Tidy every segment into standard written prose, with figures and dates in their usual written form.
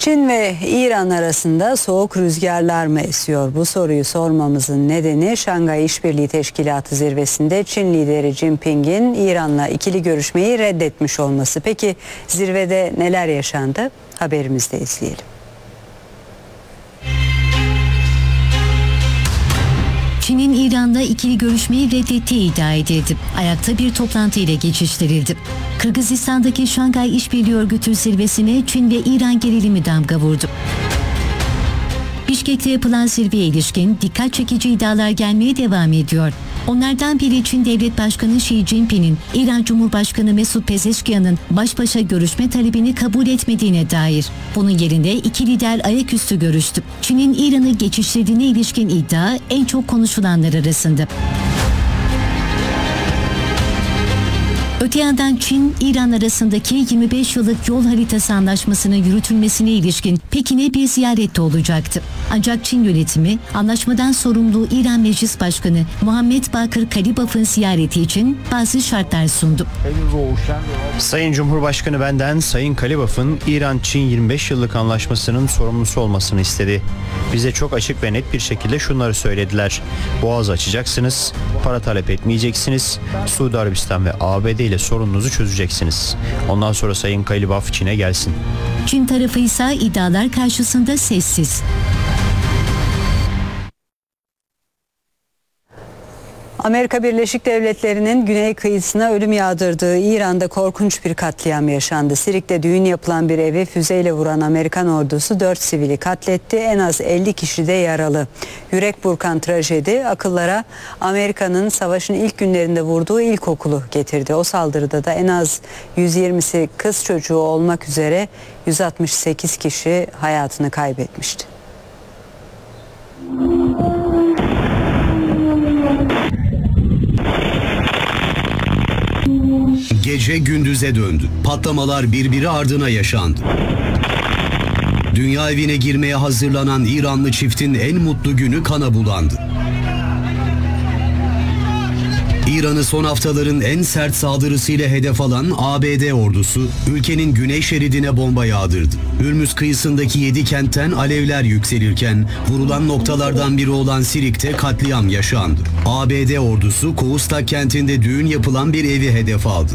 Çin ve İran arasında soğuk rüzgarlar mı esiyor? Bu soruyu sormamızın nedeni Şangay İşbirliği Teşkilatı zirvesinde Çin lideri Jinping'in İran'la ikili görüşmeyi reddetmiş olması. Peki zirvede neler yaşandı? Haberimizde izleyelim. Çin'in İran'da ikili görüşmeyi reddettiği iddia edildi. Ayakta bir toplantı ile geçiştirildi. Kırgızistan'daki Şangay İşbirliği Örgütü zirvesine Çin ve İran gerilimi damga vurdu. Bişkek'te yapılan zirveye ilişkin dikkat çekici iddialar gelmeye devam ediyor. Onlardan biri Çin Devlet Başkanı Xi Jinping'in İran Cumhurbaşkanı Mesut Pezeşkiyan'ın baş başa görüşme talebini kabul etmediğine dair. Bunun yerine iki lider ayaküstü görüştü. Çin'in İran'ı geçiştirdiğine ilişkin iddia en çok konuşulanlar arasında. Öte yandan Çin, İran arasındaki 25 yıllık yol haritası anlaşmasının yürütülmesine ilişkin Pekin'e bir ziyarette olacaktı. Ancak Çin yönetimi anlaşmadan sorumlu İran Meclis Başkanı Muhammed Bakır Kalibaf'ın ziyareti için bazı şartlar sundu. Sayın Cumhurbaşkanı benden Sayın Kalibaf'ın İran-Çin 25 yıllık anlaşmasının sorumlusu olmasını istedi. Bize çok açık ve net bir şekilde şunları söylediler. Boğaz açacaksınız, para talep etmeyeceksiniz, Suudi Arabistan ve ABD ile sorununuzu çözeceksiniz. Ondan sonra Sayın Kalibaf Çin'e gelsin. Çin tarafı ise iddialar karşısında sessiz. Amerika Birleşik Devletleri'nin güney kıyısına ölüm yağdırdığı İran'da korkunç bir katliam yaşandı. Sirik'te düğün yapılan bir evi füzeyle vuran Amerikan ordusu 4 sivili katletti. En az 50 kişi de yaralı. Yürek burkan trajedi akıllara Amerika'nın savaşın ilk günlerinde vurduğu ilkokulu getirdi. O saldırıda da en az 120'si kız çocuğu olmak üzere 168 kişi hayatını kaybetmişti. Gece gündüze döndü. Patlamalar birbiri ardına yaşandı. Dünya evine girmeye hazırlanan İranlı çiftin en mutlu günü kana bulandı. İran'ı son haftaların en sert saldırısıyla hedef alan ABD ordusu ülkenin güney şeridine bomba yağdırdı. Hürmüz kıyısındaki 7 kentten alevler yükselirken vurulan noktalardan biri olan Sirik'te katliam yaşandı. ABD ordusu Koustak kentinde düğün yapılan bir evi hedef aldı.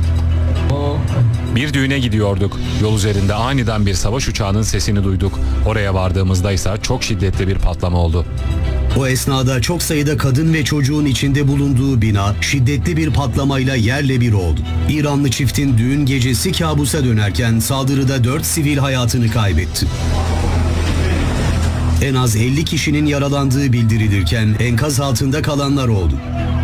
Bir düğüne gidiyorduk. Yol üzerinde aniden bir savaş uçağının sesini duyduk. Oraya vardığımızda ise çok şiddetli bir patlama oldu. O esnada çok sayıda kadın ve çocuğun içinde bulunduğu bina şiddetli bir patlamayla yerle bir oldu. İranlı çiftin düğün gecesi kabusa dönerken saldırıda 4 sivil hayatını kaybetti. En az 50 kişinin yaralandığı bildirilirken enkaz altında kalanlar oldu.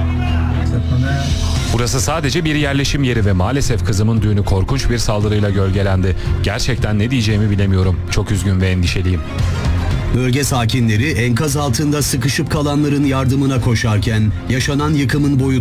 Burası sadece bir yerleşim yeri ve maalesef kızımın düğünü korkunç bir saldırıyla gölgelendi. Gerçekten ne diyeceğimi bilemiyorum. Çok üzgün ve endişeliyim. Bölge sakinleri enkaz altında sıkışıp kalanların yardımına koşarken yaşanan yıkımın boyutu